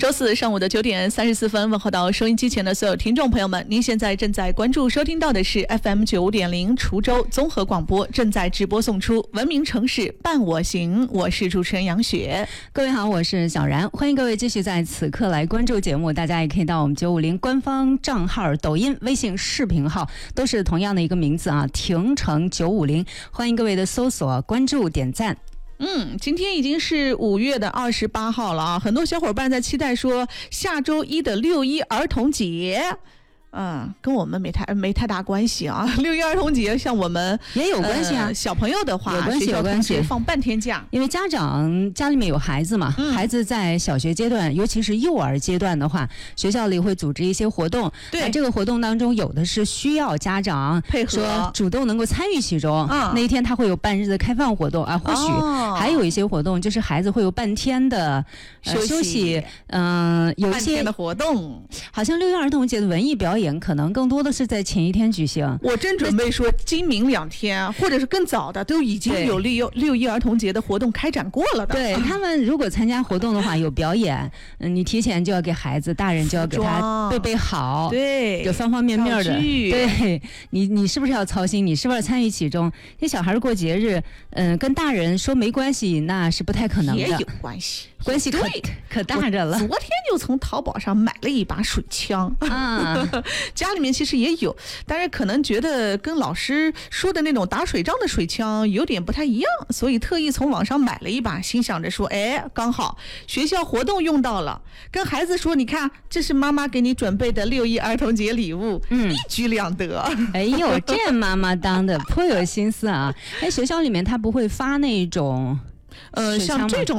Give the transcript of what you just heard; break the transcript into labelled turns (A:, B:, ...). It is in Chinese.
A: 周四上午的9点34分，问候到收音机前的所有听众朋友们，您现在正在关注收听到的是 FM 95.0滁州综合广播，正在直播送出文明城市伴我行，我是主持人杨雪。
B: 各位好，我是小然，欢迎各位继续在此刻来关注节目。大家也可以到我们950官方账号、抖音、微信视频号，都是同样的一个名字啊，亭城950，欢迎各位的搜索、关注、点赞。
A: 今天已经是5月28号了啊，很多小伙伴在期待说下周一的6·1儿童节。跟我们没太大关系啊。6·1儿童节像我们
B: 也有关系啊，
A: 小朋友的话，
B: 有关系，有关系，
A: 放半天假。
B: 因为家长家里面有孩子嘛，孩子在小学阶段，尤其是幼儿阶段的话，学校里会组织一些活动。
A: 对，
B: 这个活动当中有的是需要家长
A: 配合，
B: 说主动能够参与其中。那一天他会有半日的开放活动啊，或许还有一些活动就是孩子会有半天的休息。有一些
A: 半天的活动，
B: 好像6·1儿童节的文艺表演可能更多的是在前一天举行。
A: 我真准备说今明2天，或者是更早的，都已经有6·1儿童节的活动开展过了的。
B: 对，他们如果参加活动的话，有表演，你提前就要给孩子，大人就要给他备好，
A: 对，
B: 有方方面面的。对，你是不是要操心？你是不是要参与其中？那小孩过节日，跟大人说没关系，那是不太可能的。
A: 也有关系，
B: 关系可大着了。
A: 昨天就从淘宝上买了一把水枪家里面其实也有，但是可能觉得跟老师说的那种打水仗的水枪有点不太一样，所以特意从网上买了一把，心想着说，刚好学校活动用到了，跟孩子说，你看这是妈妈给你准备的6·1儿童节礼物，一举两得。
B: 哎呦，这妈妈当的颇有心思啊！学校里面他不会发那种
A: 像这种